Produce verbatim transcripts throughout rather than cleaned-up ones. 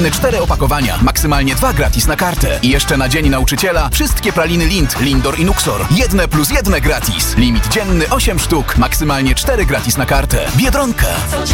Cztery opakowania, maksymalnie dwa gratis na kartę. I jeszcze na Dzień Nauczyciela wszystkie praliny Lindt, Lindor i Nuxor. Jedne plus jedne gratis. Limit dzienny osiem sztuk, maksymalnie cztery gratis na kartę. Biedronka.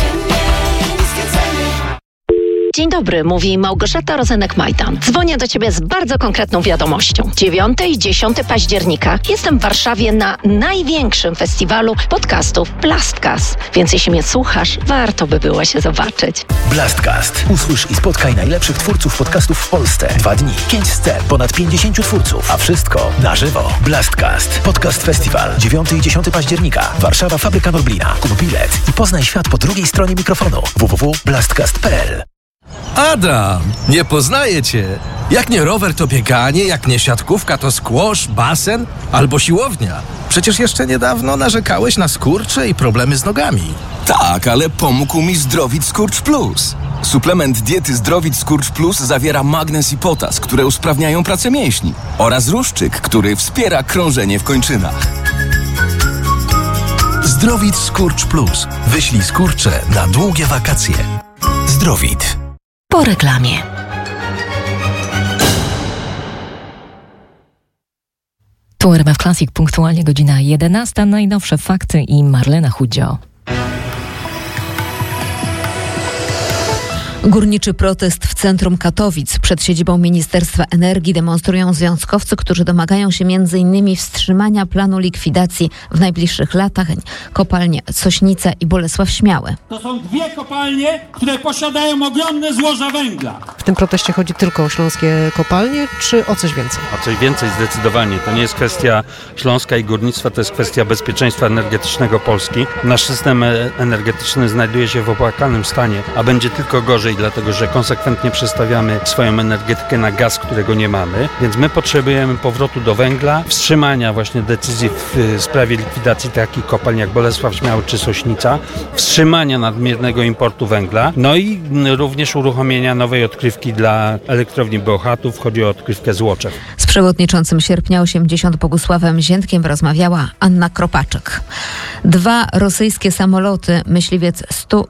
Dzień dobry, mówi Małgorzata Rozenek-Majdan. Dzwonię do Ciebie z bardzo konkretną wiadomością. dziewiątego i dziesiątego października jestem w Warszawie na największym festiwalu podcastów Blastcast. Więc jeśli mnie słuchasz, warto by było się zobaczyć. Blastcast. Usłysz i spotkaj najlepszych twórców podcastów w Polsce. Dwa dni, pięć scen, ponad pięćdziesięciu twórców, a wszystko na żywo. Blastcast. Podcast Festiwal. dziewiątego i dziesiątego października. Warszawa, Fabryka Norblina. Kup bilet i poznaj świat po drugiej stronie mikrofonu. w w w kropka blastcast kropka p l. Adam, nie poznaję cię. Jak nie rower, to bieganie, jak nie siatkówka, to squash, basen albo siłownia. Przecież jeszcze niedawno narzekałeś na skurcze i problemy z nogami. Tak, ale pomógł mi Zdrowit Skurcz Plus. Suplement diety Zdrowit Skurcz Plus zawiera magnez i potas, które usprawniają pracę mięśni, oraz ruszczyk, który wspiera krążenie w kończynach. Zdrowit Skurcz Plus. Wyślij skurcze na długie wakacje. Zdrowit. Po reklamie. Tu R M F Classic, punktualnie godzina jedenasta. Najnowsze fakty i Marlena Chudzio. Górniczy protest w centrum Katowic. Przed siedzibą Ministerstwa Energii demonstrują związkowcy, którzy domagają się między innymi wstrzymania planu likwidacji w najbliższych latach kopalnie Sośnica i Bolesław Śmiały. To są dwie kopalnie, które posiadają ogromne złoża węgla. W tym proteście chodzi tylko o śląskie kopalnie, czy o coś więcej? O coś więcej zdecydowanie. To nie jest kwestia Śląska i górnictwa, to jest kwestia bezpieczeństwa energetycznego Polski. Nasz system energetyczny znajduje się w opłakanym stanie, a będzie tylko gorzej, dlatego że konsekwentnie przestawiamy swoją energetykę na gaz, którego nie mamy, więc my potrzebujemy powrotu do węgla, wstrzymania właśnie decyzji w sprawie likwidacji takich kopalń jak Bolesław Śmiały czy Sośnica, wstrzymania nadmiernego importu węgla, no i również uruchomienia nowej odkrywki dla elektrowni Bełchatów. Chodzi o odkrywkę Złoczew. Z przewodniczącym Sierpnia osiemdziesiąt Bogusławem Ziętkiem rozmawiała Anna Kropaczek. Dwa rosyjskie samoloty, myśliwiec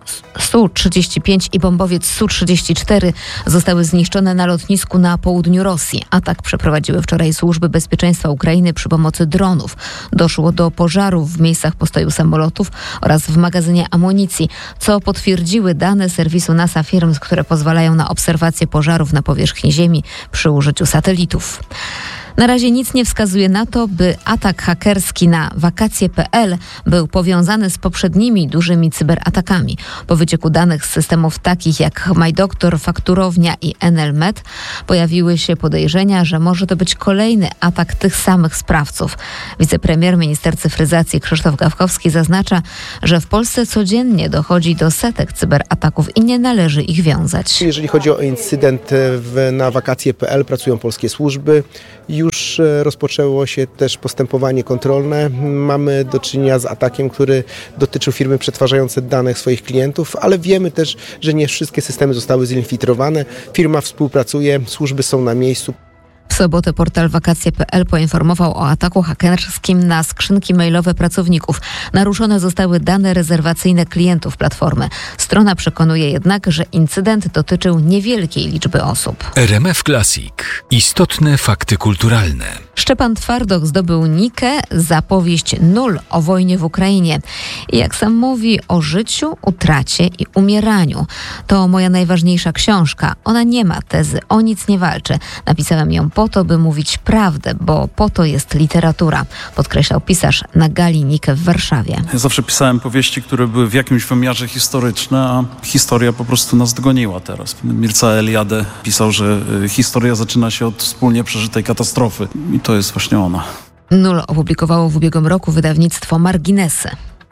S U trzydzieści pięć i bombowiec S U trzydzieści cztery zostały zniszczone na lotnisku na południu Rosji. Atak przeprowadziły wczoraj służby bezpieczeństwa Ukrainy przy pomocy dronów. Doszło do pożarów w miejscach postoju samolotów oraz w magazynie amunicji, co potwierdziły dane serwisu NASA Firm, które pozwalają na obserwację pożarów na powierzchni Ziemi przy użyciu satelitów. Na razie nic nie wskazuje na to, by atak hakerski na wakacje kropka p l był powiązany z poprzednimi dużymi cyberatakami. Po wycieku danych z systemów takich jak MyDoktor, Fakturownia i Enelmet pojawiły się podejrzenia, że może to być kolejny atak tych samych sprawców. Wicepremier, minister cyfryzacji Krzysztof Gawkowski zaznacza, że w Polsce codziennie dochodzi do setek cyberataków i nie należy ich wiązać. Jeżeli chodzi o incydent w, na wakacje kropka p l, pracują polskie służby. Już rozpoczęło się też postępowanie kontrolne. Mamy do czynienia z atakiem, który dotyczył firmy przetwarzającej dane swoich klientów, ale wiemy też, że nie wszystkie systemy zostały zinfiltrowane. Firma współpracuje, służby są na miejscu. W sobotę portal wakacje kropka p l poinformował o ataku hakerskim na skrzynki mailowe pracowników. Naruszone zostały dane rezerwacyjne klientów platformy. Strona przekonuje jednak, że incydent dotyczył niewielkiej liczby osób. R M F Classic. Istotne fakty kulturalne. Szczepan Twardoch zdobył Nikę za powieść Nul o wojnie w Ukrainie. I jak sam mówi, o życiu, utracie i umieraniu. To moja najważniejsza książka. Ona nie ma tezy, o nic nie walczy. Napisałem ją po to, by mówić prawdę, bo po to jest literatura, podkreślał pisarz na gali Nikę w Warszawie. Ja zawsze pisałem powieści, które były w jakimś wymiarze historyczne, a historia po prostu nas dogoniła teraz. Mircea Eliade pisał, że historia zaczyna się od wspólnie przeżytej katastrofy i to jest właśnie ona. Nul opublikowało w ubiegłym roku wydawnictwo Marginesy.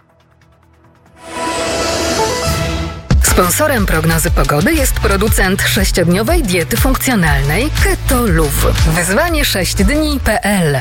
Sponsorem prognozy pogody jest producent sześciodniowej diety funkcjonalnej Keto Luv. Wyzwanie sześć dni kropka p l.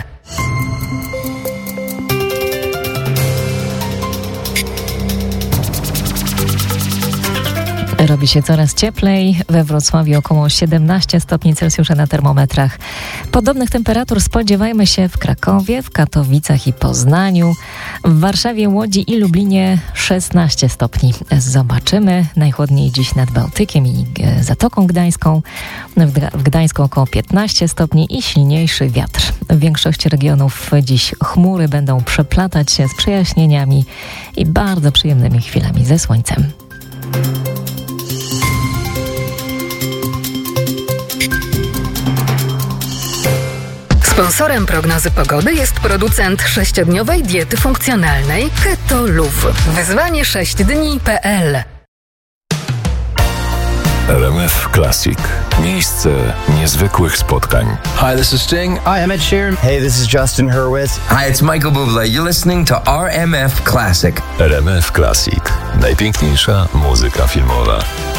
Robi się coraz cieplej. We Wrocławiu około siedemnaście stopni Celsjusza na termometrach. Podobnych temperatur spodziewajmy się w Krakowie, w Katowicach i Poznaniu. W Warszawie, Łodzi i Lublinie szesnaście stopni. Zobaczymy. Najchłodniej dziś nad Bałtykiem i Zatoką Gdańską. W Gdańsku około piętnaście stopni i silniejszy wiatr. W większości regionów dziś chmury będą przeplatać się z przejaśnieniami i bardzo przyjemnymi chwilami ze słońcem. Sponsorem prognozy pogody jest producent sześciodniowej diety funkcjonalnej Keto Luv. Wyzwanie sześć dni kropka p l. R M F Classic. Miejsce niezwykłych spotkań. Hi, this is Sting. Hi, I'm Ed Sheeran. Hey, this is Justin Hurwitz. Hi, it's Michael Bublé. You're listening to R M F Classic. R M F Classic. Najpiękniejsza muzyka filmowa.